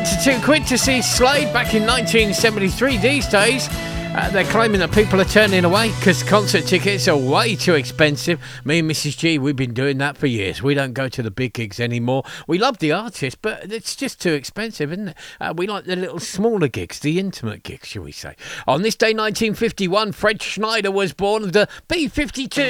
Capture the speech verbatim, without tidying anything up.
one to two quid to see Slade back in nineteen seventy-three. These days, uh, they're claiming that people are turning away because concert tickets are way too expensive. Me and Missus G, we've been doing that for years. We don't go to the big gigs anymore. We love the artists, but it's just too expensive, isn't it? Uh, we like the little smaller gigs, the intimate gigs, shall we say. On this day, nineteen fifty-one, Fred Schneider was born, the B fifty-two.